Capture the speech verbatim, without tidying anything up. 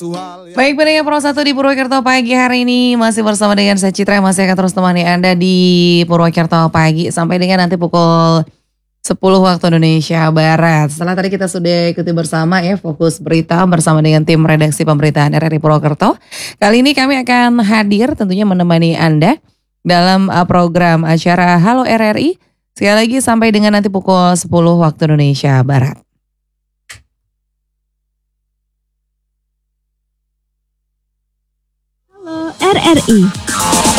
Baik, pendengar Pro satu di Purwokerto pagi hari ini masih bersama dengan saya Citra yang masih akan terus temani Anda di Purwokerto pagi sampai dengan nanti pukul sepuluh waktu Indonesia Barat. Setelah tadi kita sudah ikuti bersama ya fokus berita bersama dengan tim redaksi pemberitaan R R I Purwokerto. Kali ini kami akan hadir tentunya menemani Anda dalam uh, program acara Halo R R I. Sekali lagi sampai dengan nanti pukul sepuluh waktu Indonesia Barat. Halo R R I.